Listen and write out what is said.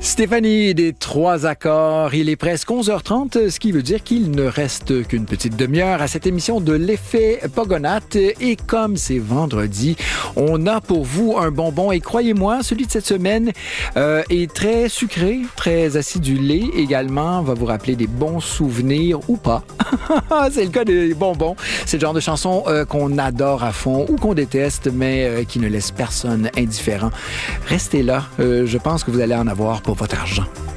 Stéphanie des Trois Accords, il est presque 11h30, ce qui veut dire qu'il ne reste qu'une petite demi-heure à cette émission de l'effet Pogonate. Et comme c'est vendredi, on a pour vous un bonbon. Et croyez-moi, celui de cette semaine est très sucré, très acidulé également. Va vous rappeler des bons souvenirs ou pas. C'est le cas des bonbons. C'est le genre de chanson qu'on adore à fond ou qu'on déteste, mais qui ne laisse personne indifférent. Restez là. Je pense que vous allez en avoir pour votre argent.